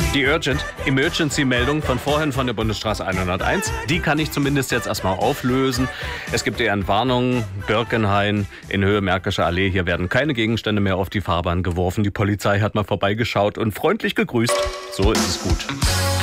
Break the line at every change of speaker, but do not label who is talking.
Die Emergency-Meldung von vorhin von der Bundesstraße 101, die kann ich zumindest jetzt erstmal auflösen. Es gibt eher eine Warnung, Birkenhain in Höhe Märkische Allee. Hier werden keine Gegenstände mehr auf die Fahrbahn geworfen. Die Polizei hat mal vorbeigeschaut und freundlich gegrüßt. So ist es gut.